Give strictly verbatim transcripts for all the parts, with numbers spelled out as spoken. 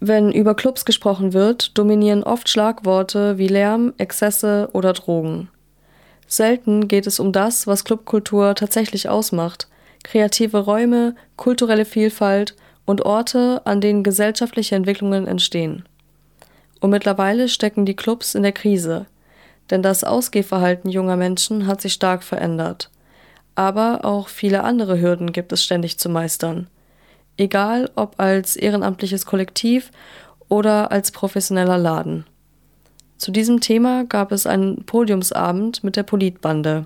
Wenn über Clubs gesprochen wird, dominieren oft Schlagworte wie Lärm, Exzesse oder Drogen. Selten geht es um das, was Clubkultur tatsächlich ausmacht: kreative Räume, kulturelle Vielfalt und Orte, an denen gesellschaftliche Entwicklungen entstehen. Und mittlerweile stecken die Clubs in der Krise, denn das Ausgehverhalten junger Menschen hat sich stark verändert. Aber auch viele andere Hürden gibt es ständig zu meistern. Egal ob als ehrenamtliches Kollektiv oder als professioneller Laden. Zu diesem Thema gab es einen Podiumsabend mit der Politbande.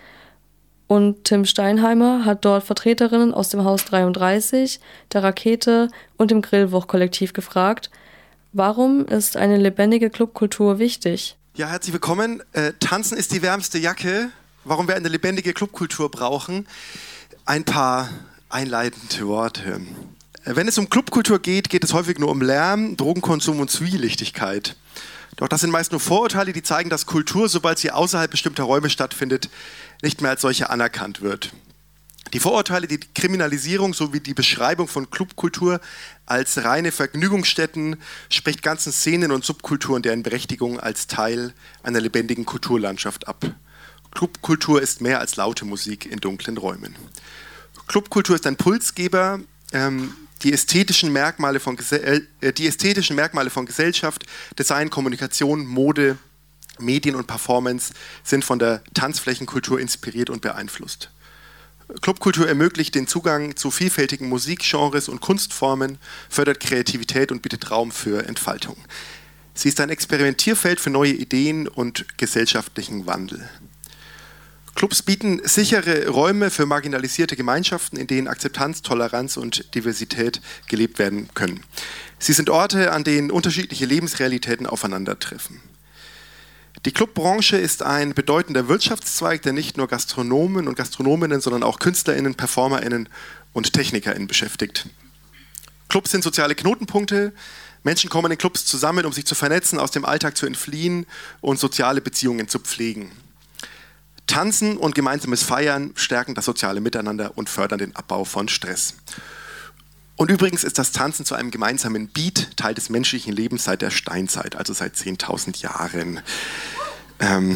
Und Tim Steinheimer hat dort Vertreterinnen aus dem Haus dreiunddreißig, der Rakete und dem Grillwoch-Kollektiv gefragt, warum ist eine lebendige Clubkultur wichtig? Ja, herzlich willkommen. Äh, Tanzen ist die wärmste Jacke. Warum wir eine lebendige Clubkultur brauchen. Ein paar einleitende Worte. Wenn es um Clubkultur geht, geht es häufig nur um Lärm, Drogenkonsum und Zwielichtigkeit. Doch das sind meist nur Vorurteile, die zeigen, dass Kultur, sobald sie außerhalb bestimmter Räume stattfindet, nicht mehr als solche anerkannt wird. Die Vorurteile, die Kriminalisierung sowie die Beschreibung von Clubkultur als reine Vergnügungsstätten spricht ganzen Szenen und Subkulturen deren Berechtigung als Teil einer lebendigen Kulturlandschaft ab. Clubkultur ist mehr als laute Musik in dunklen Räumen. Clubkultur ist ein Pulsgeber. Ähm, die, ästhetischen Merkmale von Gese- äh, die ästhetischen Merkmale von Gesellschaft, Design, Kommunikation, Mode, Medien und Performance sind von der Tanzflächenkultur inspiriert und beeinflusst. Clubkultur ermöglicht den Zugang zu vielfältigen Musikgenres und Kunstformen, fördert Kreativität und bietet Raum für Entfaltung. Sie ist ein Experimentierfeld für neue Ideen und gesellschaftlichen Wandel. Clubs bieten sichere Räume für marginalisierte Gemeinschaften, in denen Akzeptanz, Toleranz und Diversität gelebt werden können. Sie sind Orte, an denen unterschiedliche Lebensrealitäten aufeinandertreffen. Die Clubbranche ist ein bedeutender Wirtschaftszweig, der nicht nur Gastronomen und Gastronominnen, sondern auch KünstlerInnen, PerformerInnen und TechnikerInnen beschäftigt. Clubs sind soziale Knotenpunkte. Menschen kommen in Clubs zusammen, um sich zu vernetzen, aus dem Alltag zu entfliehen und soziale Beziehungen zu pflegen. Tanzen und gemeinsames Feiern stärken das soziale Miteinander und fördern den Abbau von Stress. Und übrigens ist das Tanzen zu einem gemeinsamen Beat Teil des menschlichen Lebens seit der Steinzeit, also seit zehntausend Jahren. Ähm,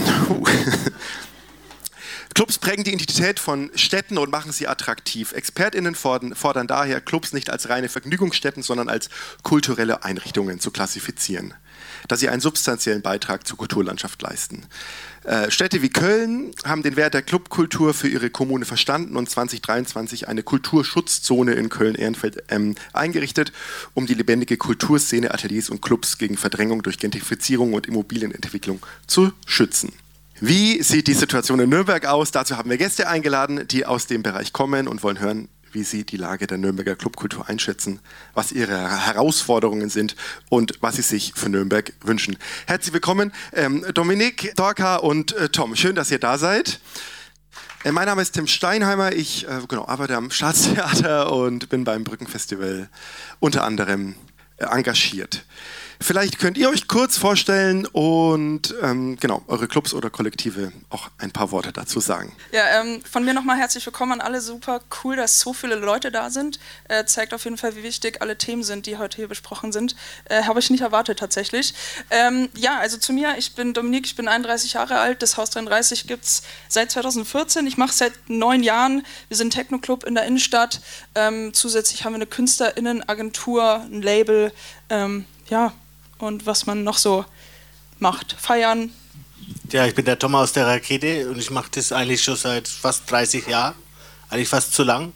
Clubs prägen die Identität von Städten und machen sie attraktiv. ExpertInnen fordern, fordern daher, Clubs nicht als reine Vergnügungsstätten, sondern als kulturelle Einrichtungen zu klassifizieren, da sie einen substanziellen Beitrag zur Kulturlandschaft leisten. Äh, Städte wie Köln haben den Wert der Clubkultur für ihre Kommune verstanden und zwanzig dreiundzwanzig eine Kulturschutzzone in Köln-Ehrenfeld ähm, eingerichtet, um die lebendige Kulturszene, Ateliers und Clubs gegen Verdrängung durch Gentrifizierung und Immobilienentwicklung zu schützen. Wie sieht die Situation in Nürnberg aus? Dazu haben wir Gäste eingeladen, die aus dem Bereich kommen und wollen hören, wie sie die Lage der Nürnberger Clubkultur einschätzen, was ihre Herausforderungen sind und was sie sich für Nürnberg wünschen. Herzlich willkommen, ähm, Dominik, Dorka und äh, Tom. Schön, dass ihr da seid. Äh, mein Name ist Tim Steinheimer. Ich äh, genau, arbeite am Staatstheater und bin beim Brückenfestival unter anderem äh, engagiert. Vielleicht könnt ihr euch kurz vorstellen und ähm, genau, eure Clubs oder Kollektive auch ein paar Worte dazu sagen. Ja, ähm, von mir nochmal herzlich willkommen an alle. Super cool, dass so viele Leute da sind. Äh, zeigt auf jeden Fall, wie wichtig alle Themen sind, die heute hier besprochen sind. Äh, Habe ich nicht erwartet tatsächlich. Ähm, ja, also zu mir, ich bin Dominik, ich bin einunddreißig Jahre alt. Das Haus dreiunddreißig gibt es seit zweitausendvierzehn. Ich mache es seit neun Jahren. Wir sind Techno-Club in der Innenstadt. Ähm, zusätzlich haben wir eine KünstlerInnenagentur, ein Label, ähm, ja, und was man noch so macht. Feiern. Ja, ich bin der Tom aus der Rakete und ich mache das eigentlich schon seit fast dreißig Jahren. Eigentlich fast zu lang.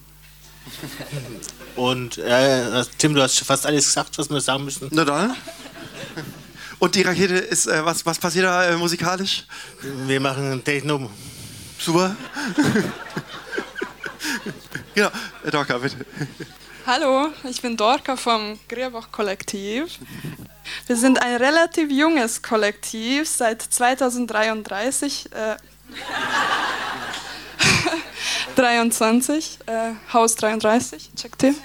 Und äh, Tim, du hast schon fast alles gesagt, was wir sagen müssen. Na dann. Und die Rakete ist, äh, was, was passiert da äh, musikalisch? Wir machen Techno. Super. Genau, Dorka, bitte. Hallo, ich bin Dorka vom Grillwoch-Kollektiv. Wir sind ein relativ junges Kollektiv, seit zweitausenddreiunddreißig, äh, dreiundzwanzig, äh, Haus dreiunddreißig, checkt ihr?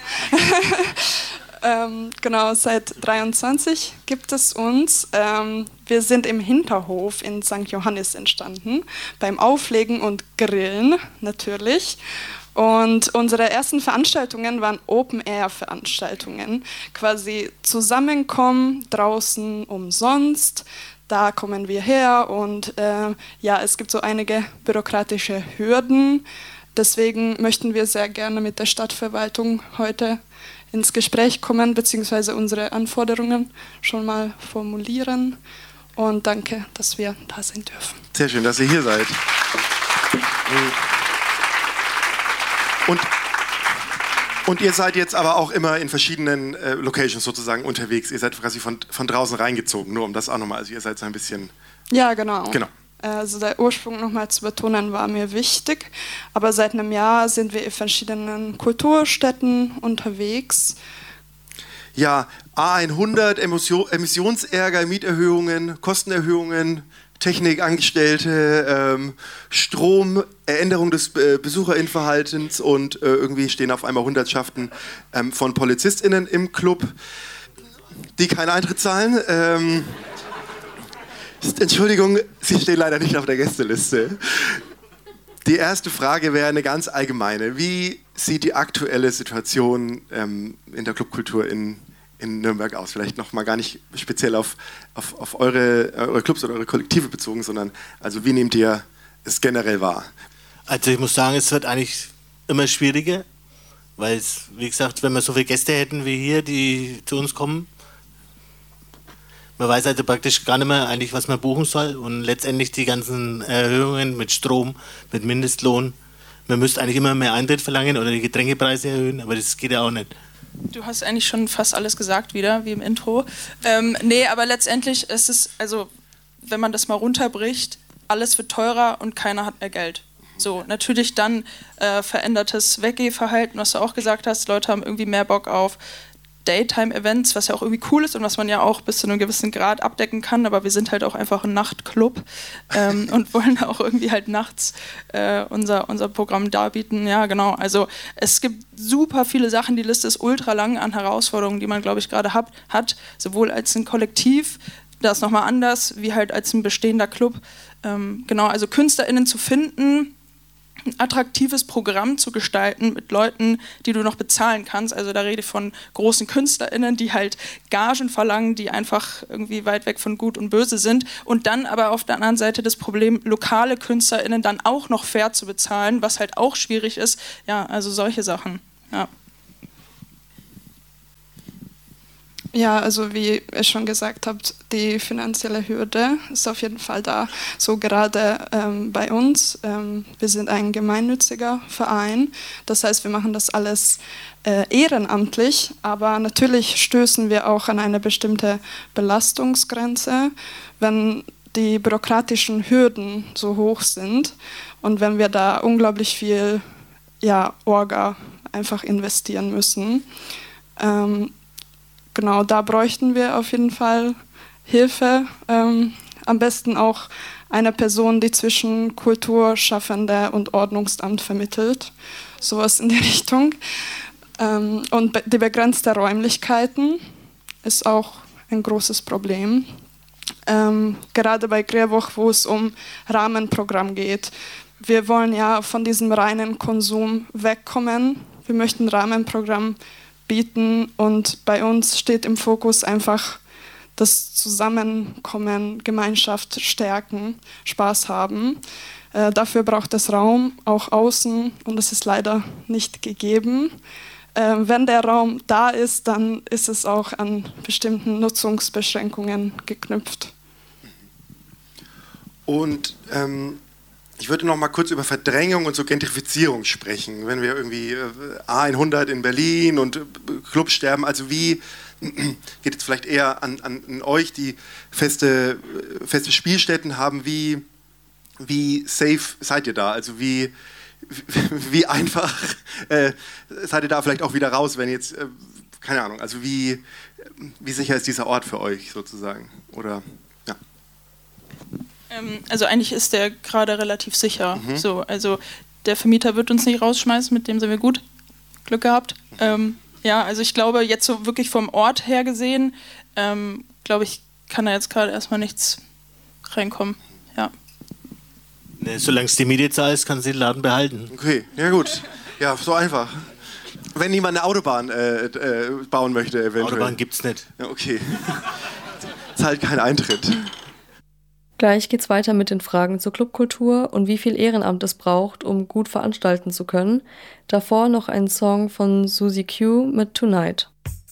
ähm, genau, seit dreiundzwanzig gibt es uns. Ähm, wir sind im Hinterhof in Sankt Johannis entstanden, beim Auflegen und Grillen natürlich. Und unsere ersten Veranstaltungen waren Open-Air-Veranstaltungen, quasi zusammenkommen, draußen umsonst. Da kommen wir her und äh, ja, es gibt so einige bürokratische Hürden. Deswegen möchten wir sehr gerne mit der Stadtverwaltung heute ins Gespräch kommen, beziehungsweise unsere Anforderungen schon mal formulieren. Und danke, dass wir da sein dürfen. Sehr schön, dass ihr hier seid. Und, und ihr seid jetzt aber auch immer in verschiedenen äh, Locations sozusagen unterwegs. Ihr seid quasi von, von draußen reingezogen, nur um das auch nochmal, also ihr seid so ein bisschen... Ja, genau. Genau. Also der Ursprung nochmal zu betonen war mir wichtig, aber seit einem Jahr sind wir in verschiedenen Kulturstädten unterwegs. Ja, A hundert, Emission, Emissionsärger, Mieterhöhungen, Kostenerhöhungen, Technikangestellte, ähm, Strom, Änderung des äh, BesucherInnenverhaltens und äh, irgendwie stehen auf einmal Hundertschaften ähm, von PolizistInnen im Club, die keinen Eintritt zahlen. Ähm, Entschuldigung, Sie stehen leider nicht auf der Gästeliste. Die erste Frage wäre eine ganz allgemeine. Wie sieht die aktuelle Situation ähm, in der Clubkultur in, in Nürnberg aus? Vielleicht noch mal gar nicht speziell auf, auf, auf eure, eure Clubs oder eure Kollektive bezogen, sondern also wie nehmt ihr es generell wahr? Also ich muss sagen, es wird eigentlich immer schwieriger, weil es, wie gesagt, wenn wir so viele Gäste hätten wie hier, die zu uns kommen, man weiß also praktisch gar nicht mehr eigentlich, was man buchen soll und letztendlich die ganzen Erhöhungen mit Strom, mit Mindestlohn. Man müsste eigentlich immer mehr Eintritt verlangen oder die Getränkepreise erhöhen, aber das geht ja auch nicht. Du hast eigentlich schon fast alles gesagt wieder, wie im Intro. Ähm, nee, aber letztendlich ist es, also wenn man das mal runterbricht, alles wird teurer und keiner hat mehr Geld. So, natürlich dann äh, verändertes Weggehverhalten, was du auch gesagt hast, Leute haben irgendwie mehr Bock auf Daytime-Events, was ja auch irgendwie cool ist und was man ja auch bis zu einem gewissen Grad abdecken kann, aber wir sind halt auch einfach ein Nachtclub ähm, und wollen auch irgendwie halt nachts äh, unser, unser Programm darbieten. Ja, genau. Also es gibt super viele Sachen, die Liste ist ultra lang an Herausforderungen, die man, glaube ich, gerade hat, hat, sowohl als ein Kollektiv, das nochmal anders, wie halt als ein bestehender Club. Ähm, genau, also KünstlerInnen zu finden, ein attraktives Programm zu gestalten mit Leuten, die du noch bezahlen kannst. Also da rede ich von großen KünstlerInnen, die halt Gagen verlangen, die einfach irgendwie weit weg von Gut und Böse sind. Und dann aber auf der anderen Seite das Problem, lokale KünstlerInnen dann auch noch fair zu bezahlen, was halt auch schwierig ist. Ja, also solche Sachen. Ja. Ja, also wie ihr schon gesagt habt, die finanzielle Hürde ist auf jeden Fall da. So gerade ähm, bei uns, ähm, wir sind ein gemeinnütziger Verein, das heißt, wir machen das alles äh, ehrenamtlich, aber natürlich stößen wir auch an eine bestimmte Belastungsgrenze, wenn die bürokratischen Hürden so hoch sind und wenn wir da unglaublich viel ja, Orga einfach investieren müssen. Ähm, Genau, da bräuchten wir auf jeden Fall Hilfe. Ähm, am besten auch eine Person, die zwischen Kulturschaffende und Ordnungsamt vermittelt. Sowas in die Richtung. Ähm, und be- die begrenzte Räumlichkeiten ist auch ein großes Problem. Ähm, gerade bei Grierwoch, wo es um Rahmenprogramm geht. Wir wollen ja von diesem reinen Konsum wegkommen. Wir möchten Rahmenprogramm bieten und bei uns steht im Fokus einfach das Zusammenkommen, Gemeinschaft stärken, Spaß haben. Äh, dafür braucht es Raum, auch außen, und das ist leider nicht gegeben. Äh, wenn der Raum da ist, dann ist es auch an bestimmten Nutzungsbeschränkungen geknüpft. Und ähm ich würde noch mal kurz über Verdrängung und so Gentrifizierung sprechen. Wenn wir irgendwie äh, A hundert in Berlin und äh, Clubs sterben, also wie geht jetzt vielleicht eher an, an, an euch, die feste, äh, feste Spielstätten haben, wie, wie safe seid ihr da? Also wie, wie, wie einfach äh, seid ihr da vielleicht auch wieder raus, wenn jetzt, äh, keine Ahnung, also wie, wie sicher ist dieser Ort für euch sozusagen? Oder ja. Also eigentlich ist der gerade relativ sicher. Mhm. So, also der Vermieter wird uns nicht rausschmeißen, mit dem sind wir gut. Glück gehabt. Mhm. Ähm, ja, also ich glaube, jetzt so wirklich vom Ort her gesehen, ähm, glaube ich, kann da jetzt gerade erstmal nichts reinkommen. Ja. Nee, solange es die Miete zahlst, kannst du den Laden behalten. Okay, ja gut. Ja, so einfach. Wenn jemand eine Autobahn äh, äh, bauen möchte, eventuell. Autobahn gibt's nicht. Ja, okay. Ist halt kein Eintritt. Gleich geht's weiter mit den Fragen zur Clubkultur und wie viel Ehrenamt es braucht, um gut veranstalten zu können. Davor noch ein Song von Susie Q mit Tonight.